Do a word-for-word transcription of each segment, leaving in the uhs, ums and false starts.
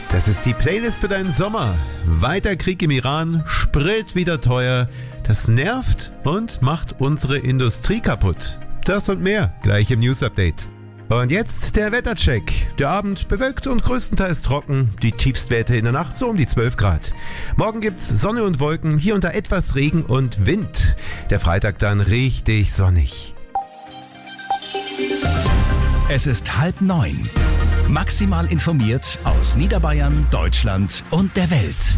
Das ist die Playlist für deinen Sommer. Weiter Krieg im Iran, Sprit wieder teuer. Das nervt und macht unsere Industrie kaputt. Das und mehr gleich im News Update. Und jetzt der Wettercheck. Der Abend bewölkt und größtenteils trocken. Die Tiefstwerte in der Nacht so um die zwölf Grad. Morgen gibt's Sonne und Wolken, hier und da etwas Regen und Wind. Der Freitag dann richtig sonnig. Es ist halb neun. Maximal informiert aus Niederbayern, Deutschland und der Welt.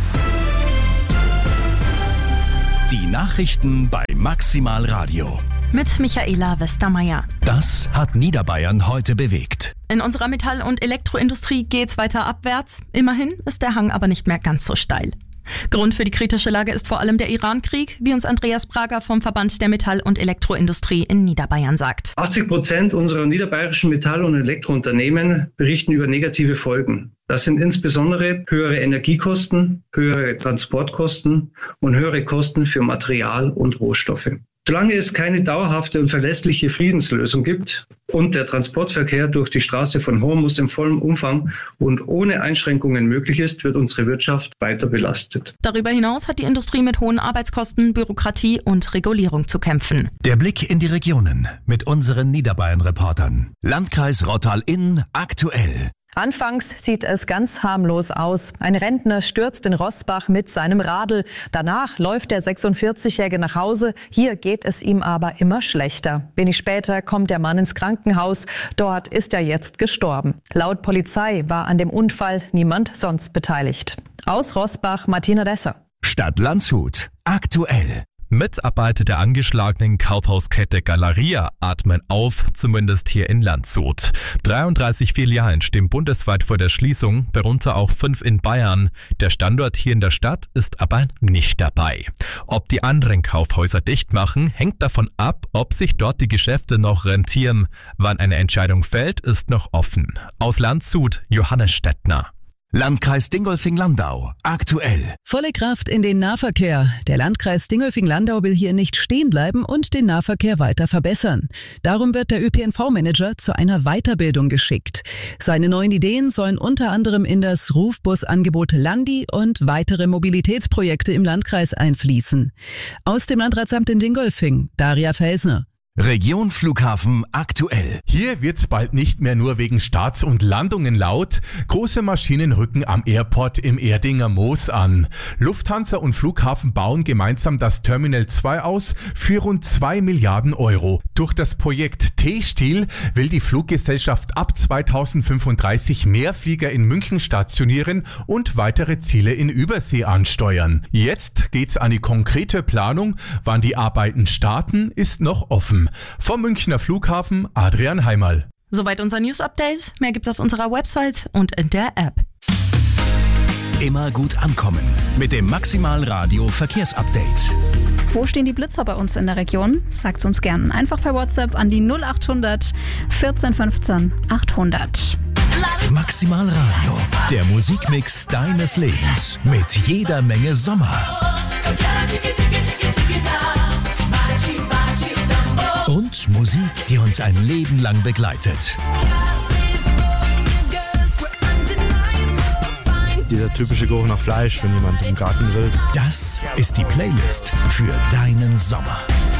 Die Nachrichten bei Maximal Radio. Mit Michaela Westermeier. Das hat Niederbayern heute bewegt. In unserer Metall- und Elektroindustrie geht's weiter abwärts. Immerhin ist der Hang aber nicht mehr ganz so steil. Grund für die kritische Lage ist vor allem der Iran-Krieg, wie uns Andreas Prager vom Verband der Metall- und Elektroindustrie in Niederbayern sagt. achtzig Prozent unserer niederbayerischen Metall- und Elektrounternehmen berichten über negative Folgen. Das sind insbesondere höhere Energiekosten, höhere Transportkosten und höhere Kosten für Material und Rohstoffe. Solange es keine dauerhafte und verlässliche Friedenslösung gibt und der Transportverkehr durch die Straße von Hormuz im vollen Umfang und ohne Einschränkungen möglich ist, wird unsere Wirtschaft weiter belastet. Darüber hinaus hat die Industrie mit hohen Arbeitskosten, Bürokratie und Regulierung zu kämpfen. Der Blick in die Regionen mit unseren Niederbayern-Reportern. Landkreis Rottal-Inn aktuell. Anfangs sieht es ganz harmlos aus. Ein Rentner stürzt in Roßbach mit seinem Radl. Danach läuft der sechsundvierzigjährige nach Hause. Hier geht es ihm aber immer schlechter. Wenig später kommt der Mann ins Krankenhaus. Dort ist er jetzt gestorben. Laut Polizei war an dem Unfall niemand sonst beteiligt. Aus Roßbach, Martina Desser. Stadt Landshut aktuell. Mitarbeiter der angeschlagenen Kaufhauskette Galeria atmen auf, zumindest hier in Landshut. dreiunddreißig Filialen stehen bundesweit vor der Schließung, darunter auch fünf in Bayern. Der Standort hier in der Stadt ist aber nicht dabei. Ob die anderen Kaufhäuser dicht machen, hängt davon ab, ob sich dort die Geschäfte noch rentieren. Wann eine Entscheidung fällt, ist noch offen. Aus Landshut, Johannes Stettner. Landkreis Dingolfing-Landau aktuell. Volle Kraft in den Nahverkehr. Der Landkreis Dingolfing-Landau will hier nicht stehen bleiben und den Nahverkehr weiter verbessern. Darum wird der Ö P N V-Manager zu einer Weiterbildung geschickt. Seine neuen Ideen sollen unter anderem in das Rufbusangebot Landi und weitere Mobilitätsprojekte im Landkreis einfließen. Aus dem Landratsamt in Dingolfing, Daria Felsner. Region Flughafen aktuell. Hier wird's bald nicht mehr nur wegen Starts und Landungen laut. Große Maschinen rücken am Airport im Erdinger Moos an. Lufthansa und Flughafen bauen gemeinsam das Terminal zwei aus für rund zwei Milliarden Euro. Durch das Projekt T-Stil will die Fluggesellschaft ab zweitausendfünfunddreißig mehr Flieger in München stationieren und weitere Ziele in Übersee ansteuern. Jetzt geht's an die konkrete Planung. Wann die Arbeiten starten, ist noch offen. Vom Münchner Flughafen Adrian Heimal. Soweit unser News-Update. Mehr gibt's auf unserer Website und in der App. Immer gut ankommen mit dem Maximal Radio Verkehrsupdate. Wo stehen die Blitzer bei uns in der Region? Sagt's uns gern. Einfach per WhatsApp an die null achthundert vierzehn fünfzehn achthundert. Maximal Radio, der Musikmix deines Lebens mit jeder Menge Sommer. Und Musik, die uns ein Leben lang begleitet. Dieser typische Geruch nach Fleisch, wenn jemand im Garten will. Das ist die Playlist für deinen Sommer.